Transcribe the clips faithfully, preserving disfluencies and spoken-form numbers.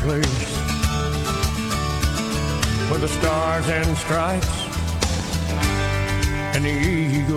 place where the stars and stripes and the eagle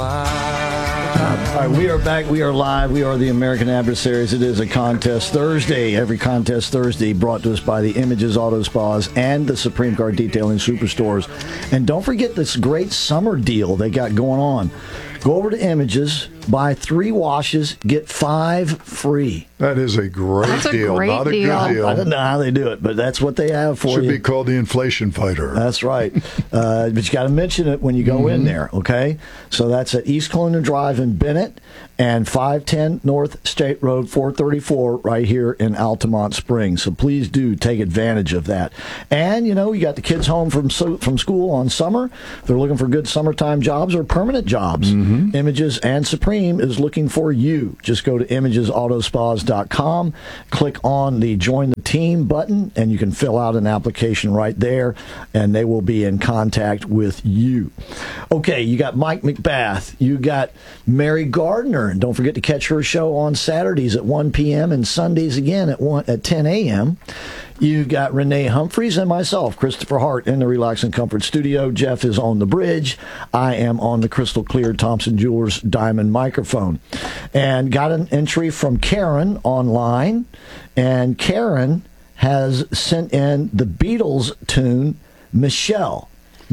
fly. All right, we are back. We are live. We are the American Adversaries. It is a contest Thursday. Every contest Thursday brought to us by the Images Auto Spas and the Supreme Car Detailing Superstores. And don't forget this great summer deal they got going on. Go over to Images, buy three washes, get five free. That is a great That's a deal. great Not a deal. good deal. I don't know how they do it, but that's what they have for Should you. be called the inflation fighter. That's right. uh, but you got to mention it when you go Mm-hmm. in there, okay? So that's at East Colonial Drive in Bennett and five ten North State Road four thirty-four right here in Altamont Springs. So please do take advantage of that. And, you know, you got the kids home from so, from school on summer. They're looking for good summertime jobs or permanent jobs. Mm-hmm. Images and Supreme is looking for you. Just go to images auto spas dot com, click on the Join the Team button, and you can fill out an application right there, and they will be in contact with you. Okay, you got Mike McBath. You got Mary Gardner. And don't forget to catch her show on Saturdays at one p.m. and Sundays again at one at ten a.m. You've got Renee Humphreys and myself, Christopher Hart, in the Relax and Comfort Studio. Jeff is on the bridge. I am on the crystal clear Thompson Jewelers Diamond microphone. And got an entry from Karen online. And Karen has sent in the Beatles tune, Michelle.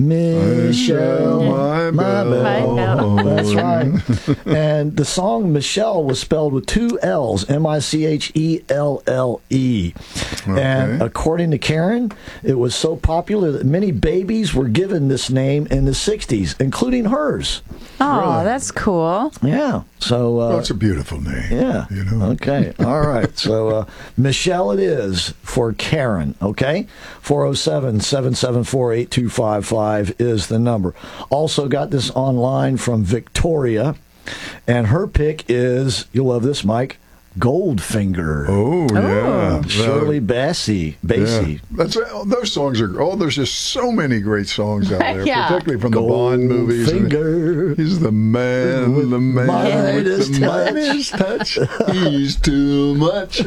Michelle, my, my belle. belle. That's right. And the song Michelle was spelled with two L's, M I C H E L L E. Okay. And according to Karen, it was so popular that many babies were given this name in the sixties, including hers. Oh, Really? that's cool. Yeah. So, uh, Well, that's a beautiful name. yeah. You know? Okay. All right. So, uh, Michelle it is for Karen. Okay. four oh seven, seven seven four, eight two five five is the number. Also got this online from Victoria. And her pick is, you'll love this, Mike, Goldfinger. Oh, yeah. Shirley Bassey. Bassey. Yeah. That's those songs are. Oh, there's just so many great songs out there, Yeah. particularly from the Bond movies. Goldfinger. He's the man, the man Midas with the touch. Midas touch. He's too much.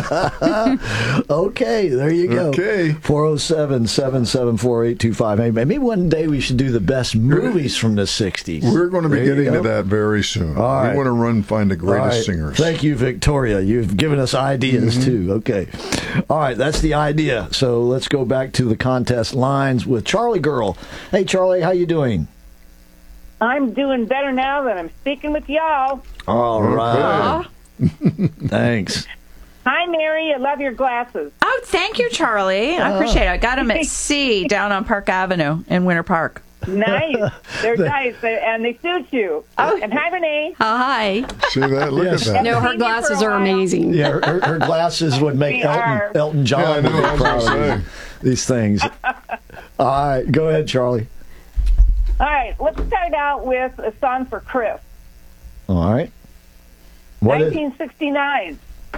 Okay, there you go. Okay. four oh seven, seven seven four, eight two five. Hey, maybe one day we should do the best movies from the sixties. We're going to be There you getting to go. that very soon. All right. We want to run and find the All greatest right. singers. Thank you, Victoria. You've given us ideas, Mm-hmm. too. Okay. All right, that's the idea. So let's go back to the contest lines with Charlie Girl. Hey, Charlie, how you doing? I'm doing better now that I'm speaking with y'all. All right. Aw. Thanks. Hi, Mary. I love your glasses. Oh, thank you, Charlie. I appreciate it. I got them at C down on Park Avenue in Winter Park. Nice. They're nice, they- and they suit you. Oh. And hi, Renee. Hi. See that? Look Yes. at that. No, her Seen you glasses for a are while. amazing. Yeah, her, her, her glasses would make We Elton, are. Elton Yeah, I John know. be I was proud gonna of say. these things. All right, go ahead, Charlie. All right, let's start out with a song for Chris. All right. What is, nineteen sixty-nine.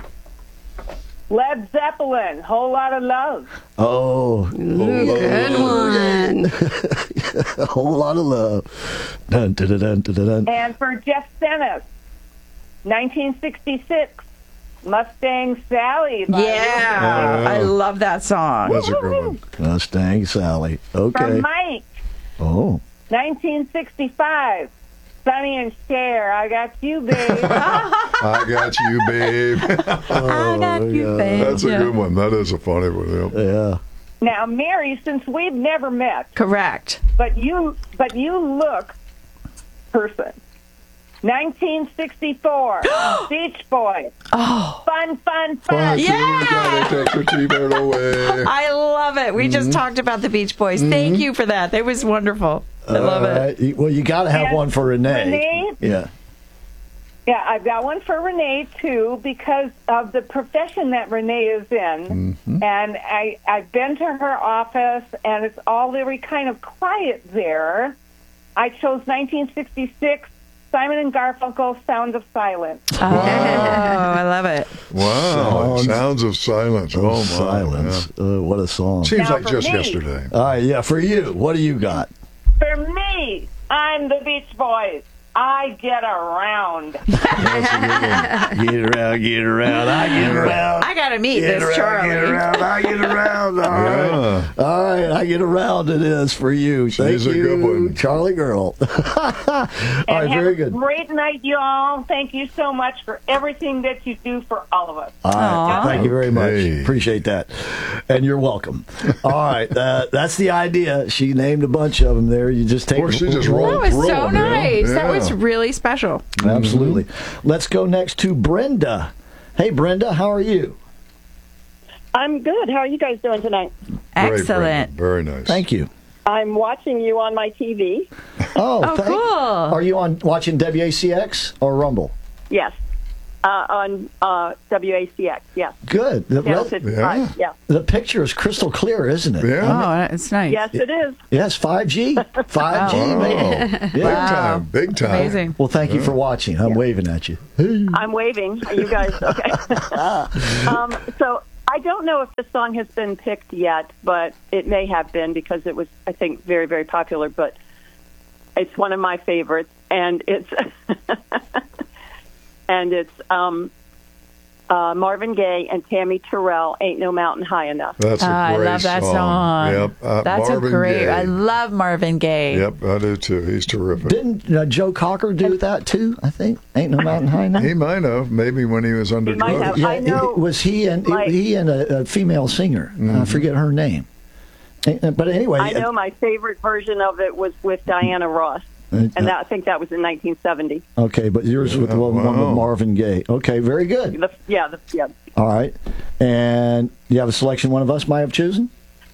Led Zeppelin, Whole Lot of Love. oh, Ooh, good one. a whole lot of love. Dun, dun, dun, dun, dun, dun, dun. And for Jeff Stennis, nineteen sixty-six. Mustang Sally. by Yeah. Yeah. I love that song. That's a good one. Mustang Sally. For Okay. Mike, Oh. nineteen sixty-five. Sonny and Cher, I got you, babe. I got you, babe. I got you, yeah. babe. That's a Yeah. good one. That is a funny one. Yeah. Yeah. Now, Mary, since we've never met, Correct. but you, but you look person. nineteen sixty-four. Beach Boys. Oh, Fun, fun, Fun fun. to Yeah. gotta take your T-bird away. I love it. We just talked about the Beach Boys. Thank you for that. That was wonderful. I love All it. right. Well, you got to have And one for Renee. Renee? Yeah. Yeah, I've got one for Renee, too, because of the profession that Renee is in. Mm-hmm. And I, I've been to her office, and it's all very kind of quiet there. I chose nineteen sixty-six, Simon and Garfunkel, Sound of Silence. Oh, I love it. Wow. Sounds- Sounds of silence. Oh, my. Silence. Uh, what a song. Yeah. Seems Now like for just me. yesterday. All right. Yeah. For you, what do you got? For me, I'm the Beach Boys. I get around. Get around, get around, I get around. I gotta meet Get this around, Charlie. get around, I get around. All right. Yeah. All right, I get around it is for you. Thank She's a you, good one. Charlie Girl. All right, And have very a good. great night, y'all. Thank you so much for everything that you do for all of us. All right, Aw. thank you very much. Okay. Appreciate that, and you're welcome. All right, uh, that's the idea. She named a bunch of them there. You just take. Of course, she just roll rolled That was through so 'em, yeah. nice. That Yeah. was really special. Absolutely. Let's go next to Brenda. Hey, Brenda, how are you? I'm good. How are you guys doing tonight? Great, Brenda. Excellent. Very nice. Thank you. I'm watching you on my T V. Oh, Oh, thank- cool. Are you on watching W A C X or Rumble? Yes. Uh, on uh, W A C X, yes. Good. The, Yes, re- it's Yeah. five. Yeah. the picture is crystal clear, isn't it? Yeah. Oh, it's nice. Yes, it is. Yes, five G. five G, Oh, man. big Yeah. time, big time. Amazing. Well, thank you for watching. I'm waving at you. I'm waving. Are you guys okay? um, so I don't know if the song has been picked yet, but it may have been because it was, I think, very, very popular. But it's one of my favorites, and it's and it's um, uh, Marvin Gaye and Tammy Terrell. Ain't No Mountain High Enough. That's a Oh, I great love that song. song. Yep. Uh, That's Marvin a great. Gaye. I love Marvin Gaye. Yep, I do too. He's terrific. Didn't uh, Joe Cocker do that too? I think Ain't No Mountain High Enough. He might have, maybe when he was under He might drugs. have. I know it was he and my- he and a, a female singer. Mm-hmm. I forget her name. Uh, But anyway, I know my favorite version of it was with Diana Ross, uh, and that, I think that was in nineteen seventy. okay, but yours with Yeah, one, one with wow. Marvin Gaye. Okay, very good. The, yeah, the, yeah. All right, and you have a selection one of us might have chosen.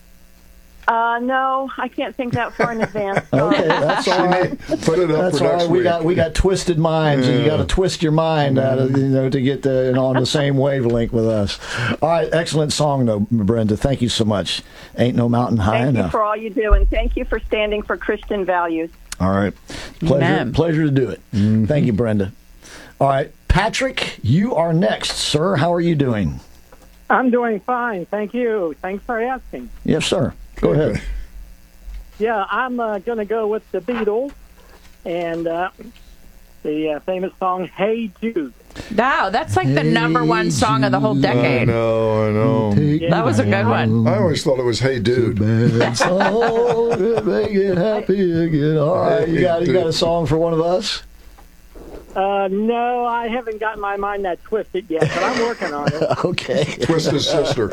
Uh, no, I can't think that far in advance. Okay, that's all right. Put it up That's for all next right. We week. got we got twisted minds, and you got to twist your mind out of you know to get the, you know, on the same wavelength with us. All right, excellent song though, Brenda. Thank you so much. Ain't No Mountain High Thank you Enough. for all you do, and thank you for standing for Christian values. All right, pleasure Amen. pleasure to do it. Thank you, Brenda. All right, Patrick, you are next, sir. How are you doing? I'm doing fine, thank you. Thanks for asking. Yes, sir. Go ahead. Yeah, I'm uh, going to go with the Beatles and uh, the uh, famous song "Hey Jude." Wow, that's like the number one song of the whole I decade. know, I know. That was a good one. I always thought it was Hey Dude. Bad song, make it happy again. All right, you got you got a song for one of us? Uh, no, I haven't gotten my mind that twisted yet, but I'm working on it. Okay. Twisted Sister.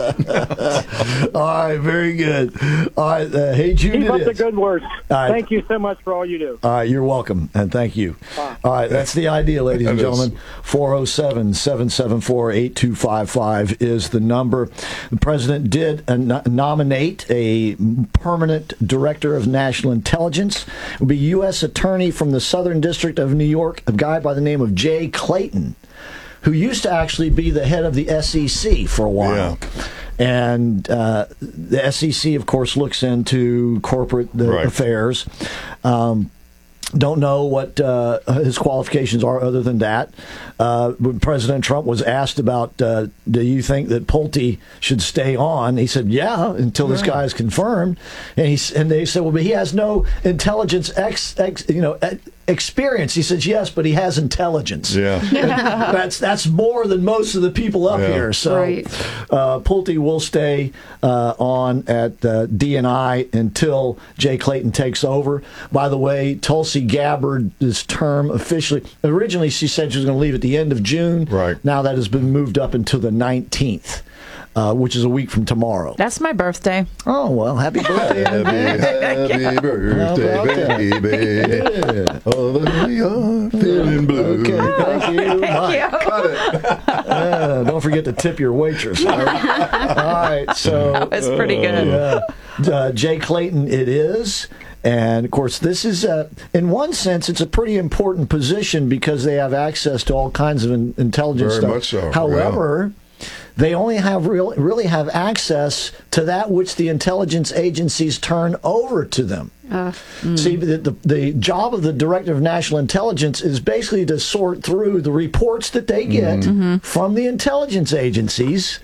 All right, very good. All right, uh, Hey Jude Keep it up the is. good work. right. Thank you so much for all you do. All right, you're welcome, and thank you. All right, that's the idea, ladies and That is. gentlemen. four oh seven, seven seven four, eight two five five is the number. The president did uh, no- nominate a permanent director of national intelligence. It will be U S Attorney from the Southern District of New York, a guy by the name of Jay Clayton, who used to actually be the head of the S E C for a while. Yeah. And uh, the S E C, of course, looks into corporate uh, Right. affairs. Um, don't know what uh, his qualifications are other than that. Uh, when President Trump was asked about, uh, do you think that Pulte should stay on? He said, yeah, until this guy is confirmed. And he s- and they said, well, but he has no intelligence ex, ex you know, e- experience. He says, yes, but he has intelligence. Yeah. that's that's more than most of the people up Yeah. here. So Right. uh, Pulte will stay uh, on at uh, D and I until Jay Clayton takes over. By the way, Tulsi Gabbard's term officially, originally she said she was going to leave at the end of June. Right. Now that has been moved up until the nineteenth, uh, which is a week from tomorrow. That's my birthday. Oh, well, happy birthday. Happy, happy birthday, How about baby. Although you're feeling blue. Okay, thank you. Mike. Cut it. Uh, don't forget to tip your waitress. All right, all right so That was pretty good. uh, uh, Jay Clayton it is. And, of course, this is, uh, in one sense, it's a pretty important position because they have access to all kinds of in- intelligence Very stuff. much so, However, they only have real, really have access to that which the intelligence agencies turn over to them. Uh, See, the, the, the job of the Director of National Intelligence is basically to sort through the reports that they get from the intelligence agencies,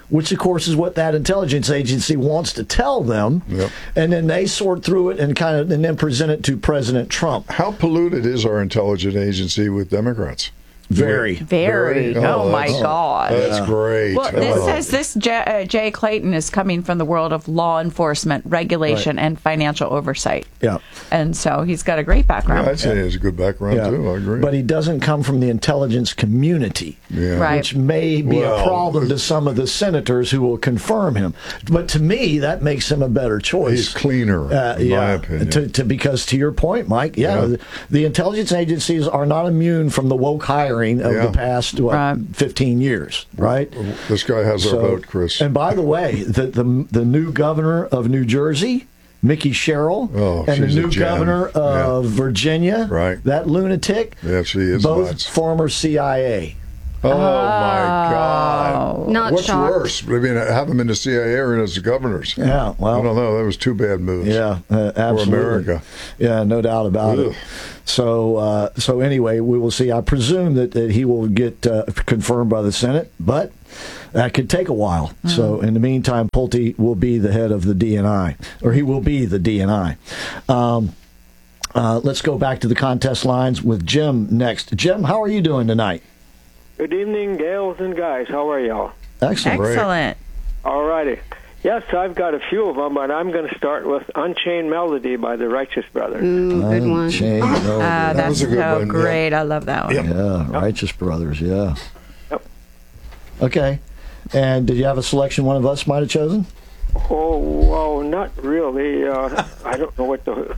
which of course is what that intelligence agency wants to tell them. Yep. And then they sort through it and kind of and then present it to President Trump. How polluted is our intelligence agency with Democrats? Very. Very. Oh, Oh, my that's- God. That's great. Well, this Oh. says this J- uh, Jay Clayton is coming from the world of law enforcement, regulation, Right. and financial oversight. Yeah. And so he's got a great background. Yeah, I'd say he has a good background, Yeah. too. I agree. But he doesn't come from the intelligence community, Yeah. Right. which may be Well, a problem to some of the senators who will confirm him. But to me, that makes him a better choice. He's cleaner, Uh, in yeah, my opinion. To, to, because to your point, Mike, yeah, Yeah. The, the intelligence agencies are not immune from the woke hiring of Yeah. the past what, Right. fifteen years, right? This guy has our So- vote, Chris. And by the way, the, the the new governor of New Jersey, Mickey Sherrill, Oh, and the she's a new gem. governor of Virginia, Right. that lunatic, Yeah, she is both nuts. former C I A. Oh, my God. Not What's shocked. worse? I mean, have them in the C I A or as governors? Yeah, well, I don't know. That was two bad moves. Yeah, uh, absolutely. America. Yeah, no doubt about Ugh. it. So, uh, so anyway, we will see. I presume that, that he will get uh, confirmed by the Senate, but that could take a while. So, in the meantime, Pulte will be the head of the D N I, or he will be the D N I. Um, uh, let's go back to the contest lines with Jim next. Jim, how are you doing tonight? Good evening, gals and guys. How are y'all? Excellent. Excellent. All righty. Yes, I've got a few of them, but I'm going to start with Unchained Melody by the Righteous Brothers. Ooh, good one. Unchained Melody. Uh, that's was a good so one, yeah. great. I love that one. Yeah, Righteous Brothers. Yeah. Yep. Okay. And did you have a selection one of us might have chosen? Oh, well, not really. Uh, I don't know what the...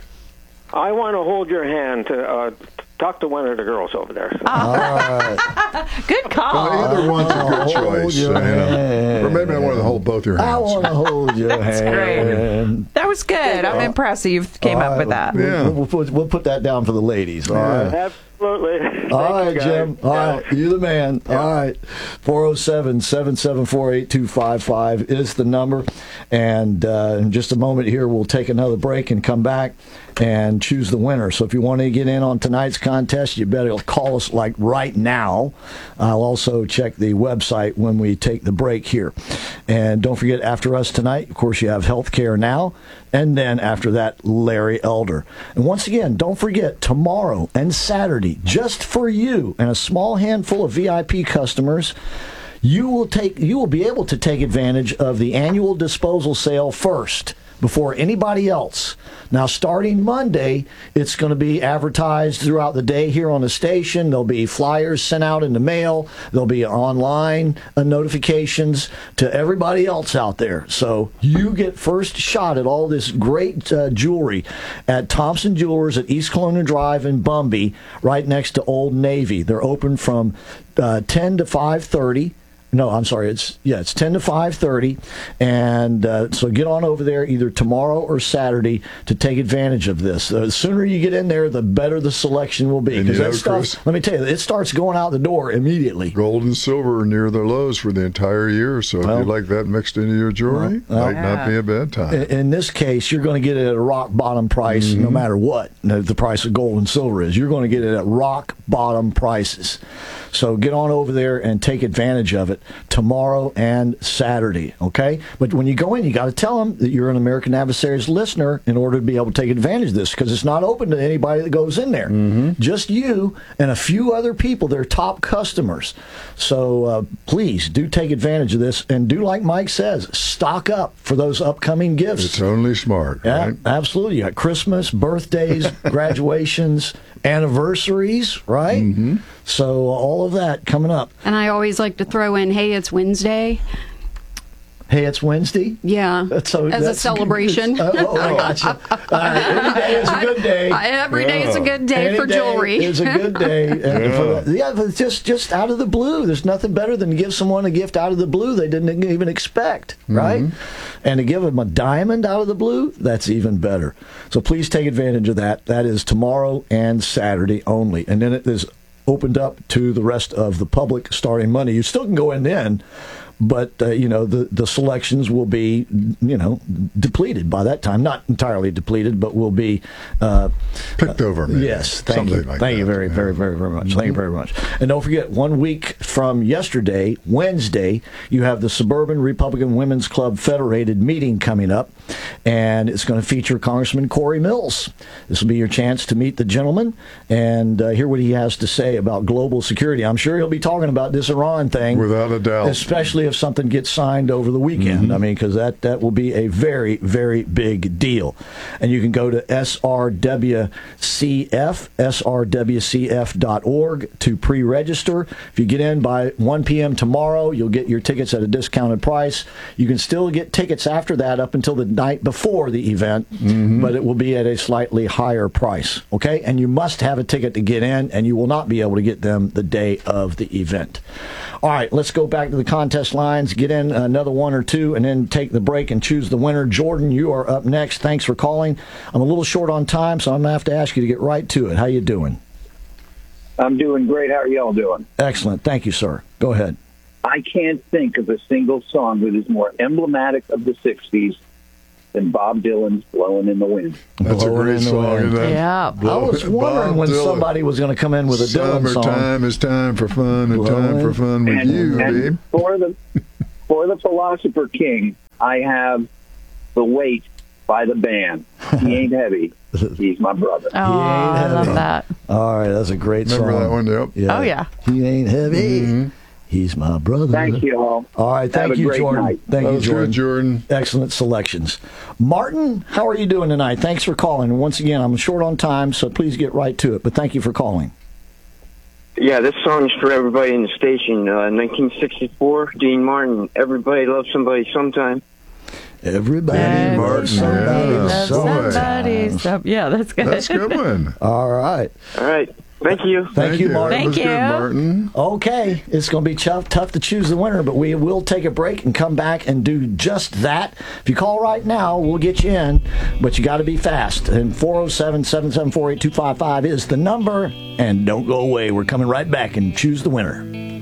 I want to hold your hand to uh, talk to one of the girls over there. So. All right. Good call. Well, either one's a good Hold choice. your you know. hand. Or maybe I want to hold both your I hands. want to hold your That's great. hand. That was good. I'm impressed that you came All up with right, that. We'll, Yeah. we'll, put, we'll put that down for the ladies. All right. Absolutely. Thank All you, right, guys. Jim. All Yeah. right, you the man. All right, four oh seven, seven seven four, eight two five five is the number. And uh, in just a moment here, we'll take another break and come back and choose the winner. So if you want to get in on tonight's contest, you better call us like right now. I'll also check the website when we take the break here. And don't forget, after us tonight, of course, you have Healthcare Now. And then after that, Larry Elder. And once again, don't forget, tomorrow and Saturday, just for you and a small handful of V I P customers, you will take you will be able to take advantage of the annual disposal sale first before anybody else. Now, starting Monday, it's going to be advertised throughout the day here on the station. There'll be flyers sent out in the mail. There'll be online uh, notifications to everybody else out there. So you get first shot at all this great uh, jewelry at Thompson Jewelers at East Colonial Drive in Bumby, right next to Old Navy. They're open from uh, ten to five thirty. No, I'm sorry. It's yeah, it's ten to five thirty, and uh, so get on over there either tomorrow or Saturday to take advantage of this. Uh, the sooner you get in there, the better the selection will be. And Because you that know, stuff, Chris- let me tell you, it starts going out the door immediately. Gold and silver are near their lows for the entire year, so Well- if you like that mixed into your jewelry, Well, might not be a bad time. In, in this case, you're going to get it at a rock bottom price, no matter what the the price of gold and silver is. You're going to get it at rock bottom prices. So get on over there and take advantage of it tomorrow and Saturday, okay? But when you go in, you got to tell them that you're an American Adversaries listener in order to be able to take advantage of this, because it's not open to anybody that goes in there. Just you and a few other people. They're top customers. So uh, please do take advantage of this, and do like Mike says, stock up for those upcoming gifts. It's only smart, Yeah, right? absolutely. You got Christmas, birthdays, graduations, anniversaries, right? Mm-hmm. So all of that coming up. And I always like to throw in, hey, it's Wednesday. Hey, it's Wednesday. Yeah, That's so, as a that's celebration. Oh, oh, I gotcha. All right, every day is a good day. I- every day is a good day Any for day jewelry. is a good day. And Yeah. for the- yeah, but just just out of the blue. There's nothing better than to give someone a gift out of the blue they didn't even expect, right? And to give them a diamond out of the blue, that's even better. So please take advantage of that. That is tomorrow and Saturday only. And then it is opened up to the rest of the public starting Monday. You still can go in then, but uh, you know the the selections will be you know depleted by that time. Not entirely depleted, but will be uh, picked over. Maybe. Yes, thank Something you, like thank that. you very, yeah. very, very, very much. Thank you very much. And don't forget, one week from yesterday, Wednesday, you have the Suburban Republican Women's Club Federated meeting coming up, and it's going to feature Congressman Corey Mills. This will be your chance to meet the gentleman and uh, hear what he has to say about global security. I'm sure he'll be talking about this Iran thing, without a doubt, especially if something gets signed over the weekend. Mm-hmm. I mean, because that that will be a very, very big deal. And you can go to S R W C F, S R W C F dot org to pre-register. If you get in by one p.m. tomorrow, you'll get your tickets at a discounted price. You can still get tickets after that up until the night before the event, mm-hmm. but it will be at a slightly higher price, okay? And you must have a ticket to get in, and you will not be able to get them the day of the event. All right, let's go back to the contest lines, get in another one or two, and then take the break and choose the winner. Jordan, you are up next. Thanks for calling. I'm a little short on time, so I'm going to have to ask you to get right to it. How you doing? I'm doing great. How are y'all doing? Excellent. Thank you, sir. Go ahead. I can't think of a single song that is more emblematic of the sixties than Bob Dylan's Blowing in the Wind. That's Blowing a great song, isn't it? Yeah. I was wondering Bob when Dylan. somebody was going to come in with a Dylan song. Summertime is time for fun, and Blowing. time for fun with And, you, and babe. for the for the Philosopher King, I have The Weight by the band. He ain't heavy. He's my brother. Oh, I heavy. love that. All right, that's a great Remember song. that one? Yep. Yeah. Oh, yeah. He ain't heavy. Mm-hmm. He's my brother. Thank you all. All right, thank Have a you, great Jordan. night. Thank That you, was Jordan. good, Jordan. Excellent selections. Martin, how are you doing tonight? Thanks for calling. Once again, I'm short on time, so please get right to it, but thank you for calling. Yeah, this song's for everybody in the station. Uh, nineteen sixty-four, Dean Martin. Everybody loves somebody sometime. Everybody Everybody loves somebody yeah. Somebody, sometime. some- yeah, that's good. That's a good one. All right. All right. Thank you. Thank, Thank you, you. Martin. That was Thank good, you. Martin. Okay, it's going to be tough, tough to choose the winner, but we will take a break and come back and do just that. If you call right now, we'll get you in, but you got to be fast. And four oh seven, seven seven four, eight two five five is the number. And don't go away. We're coming right back and choose the winner.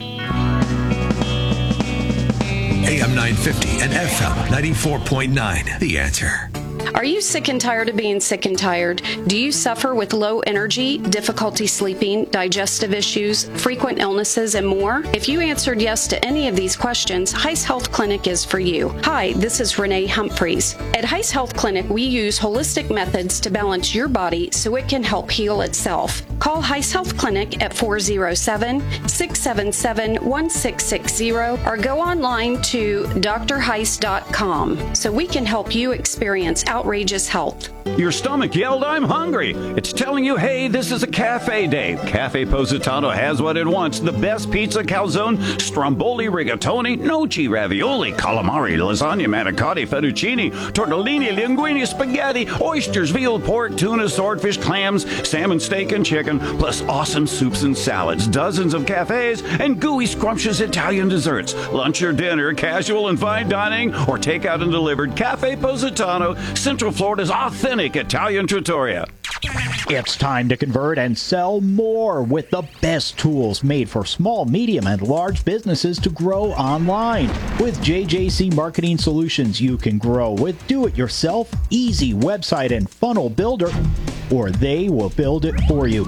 A M nine fifty and F M ninety-four point nine. The Answer. Are you sick and tired of being sick and tired? Do you suffer with low energy, difficulty sleeping, digestive issues, frequent illnesses, and more? If you answered yes to any of these questions, Heiss Health Clinic is for you. Hi, this is Renee Humphreys. At Heiss Health Clinic, we use holistic methods to balance your body so it can help heal itself. Call Heiss Health Clinic at four oh seven, six seven seven, one six six zero or go online to d r heiss dot com so we can help you experience outrageous health. Your stomach yelled, "I'm hungry." It's telling you, hey, this is a cafe day. Cafe Positano has what it wants. The best pizza, calzone, stromboli, rigatoni, noci, ravioli, calamari, lasagna, manicotti, fettuccine, tortellini, linguine, spaghetti, oysters, veal, pork, tuna, swordfish, clams, salmon, steak, and chicken, plus awesome soups and salads, dozens of cafes, and gooey, scrumptious Italian desserts. Lunch or dinner, casual and fine dining, or takeout and delivered. Cafe Positano, Central Florida's authentic Italian trattoria. It's time to convert and sell more with the best tools made for small, medium, and large businesses to grow online. With J J C Marketing Solutions, you can grow with do-it-yourself, easy website and funnel builder, or they will build it for you.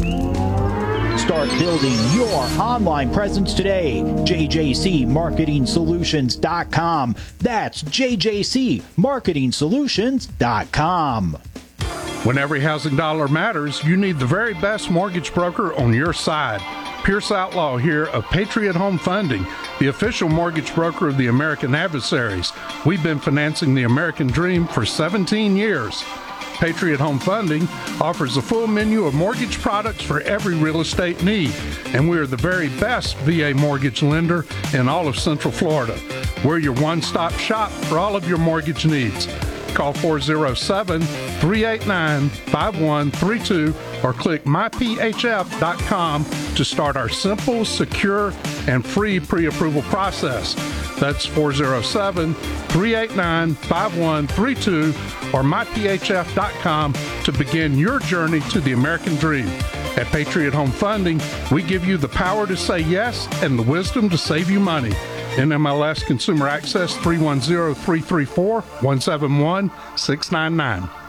Start building your online presence today. J J C Marketing Solutions dot com. That's J J C Marketing Solutions dot com. When every housing dollar matters, you need the very best mortgage broker on your side. Pierce Outlaw here of Patriot Home Funding, the official mortgage broker of the American Adversaries. We've been financing the American dream for seventeen years. Patriot Home Funding offers a full menu of mortgage products for every real estate need, and we are the very best V A mortgage lender in all of Central Florida. We're your one-stop shop for all of your mortgage needs. Call four oh seven, three eight nine, five one three two or click my p h f dot com to start our simple, secure, and free pre-approval process. That's four oh seven, three eight nine, five one three two or my p h f dot com to begin your journey to the American dream. At Patriot Home Funding, we give you the power to say yes and the wisdom to save you money. N M L S Consumer Access three one zero, three three four, one seven one, six nine nine.